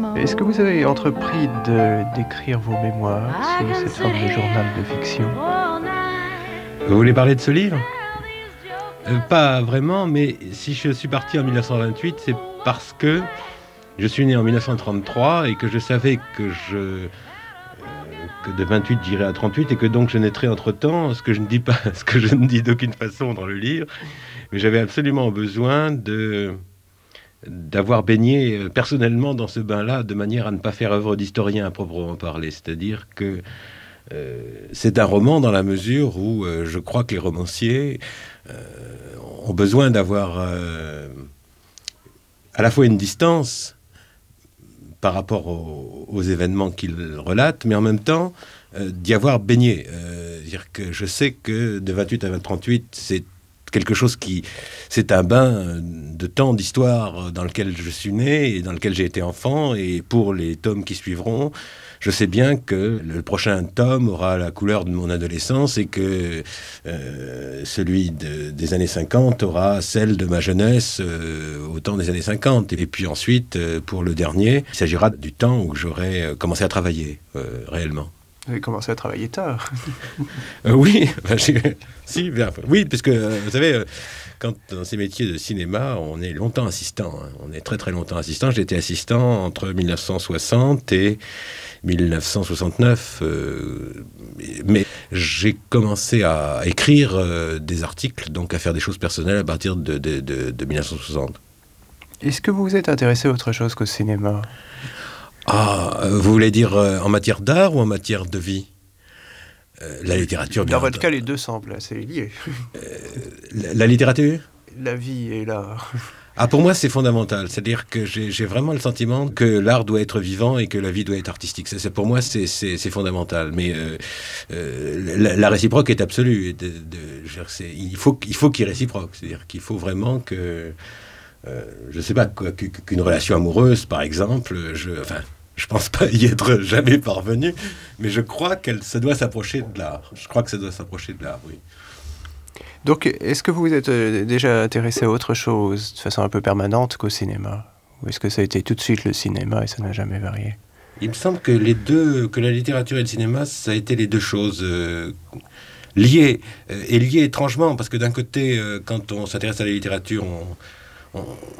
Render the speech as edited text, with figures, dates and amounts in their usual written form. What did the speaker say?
Est-ce que vous avez entrepris d'écrire vos mémoires sous cette forme de journal de fiction? Vous voulez parler de ce livre? Pas vraiment, mais si je suis parti en 1928, c'est parce que je suis né en 1933 et que je savais que de 28 j'irais à 38 et que donc je naîtrais entre-temps, ce que je ne dis pas, ce que je ne dis d'aucune façon dans le livre, mais j'avais absolument besoin d'avoir baigné personnellement dans ce bain-là de manière à ne pas faire œuvre d'historien à proprement parler. C'est-à-dire que c'est un roman dans la mesure où je crois que les romanciers ont besoin d'avoir à la fois une distance par rapport aux événements qu'ils relatent, mais en même temps d'y avoir baigné. Dire que je sais que de 28 à 38, c'est quelque chose c'est un bain de temps d'histoire dans lequel je suis né et dans lequel j'ai été enfant, et pour les tomes qui suivront, je sais bien que le prochain tome aura la couleur de mon adolescence et que celui des années 50 aura celle de ma jeunesse au temps des années 50. Et puis ensuite, pour le dernier, il s'agira du temps où j'aurai commencé à travailler réellement. Vous avez commencé à travailler tard. Oui, oui, parce que vous savez, quand dans ces métiers de cinéma, on est longtemps assistant. On est très très longtemps assistant. J'étais assistant entre 1960 et 1969. Mais j'ai commencé à écrire des articles, donc à faire des choses personnelles à partir de 1960. Est-ce que vous vous êtes intéressé à autre chose qu'au cinéma? Vous voulez dire en matière d'art ou en matière de vie? La littérature, bien. Dans votre cas, les deux semblent assez liés. La littérature? La vie et l'art. Pour moi, c'est fondamental. C'est-à-dire que j'ai vraiment le sentiment que l'art doit être vivant et que la vie doit être artistique. Pour moi, c'est fondamental. Mais la réciproque est absolue. Il faut qu'il y ait réciproque. C'est-à-dire qu'il faut vraiment que... je ne sais pas, qu'une relation amoureuse, par exemple, je pense pas y être jamais parvenu, mais je crois ça doit s'approcher de l'art. Je crois que ça doit s'approcher de l'art, oui. Donc, est-ce que vous vous êtes déjà intéressé à autre chose, de façon un peu permanente, qu'au cinéma? Ou est-ce que ça a été tout de suite le cinéma et ça n'a jamais varié? Il me semble que que la littérature et le cinéma, ça a été les deux choses liées, et liées étrangement, parce que d'un côté, quand on s'intéresse à la littérature, on